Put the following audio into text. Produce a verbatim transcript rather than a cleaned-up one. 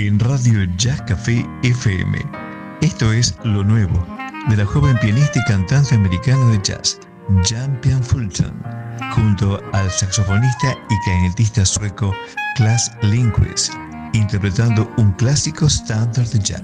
en Radio Jazz Café F M. Esto es lo nuevo de la joven pianista y cantante americana de jazz, Jan-Pian Fulton, junto al saxofonista y clarinetista sueco Klas Lindquist, interpretando un clásico estándar de jazz.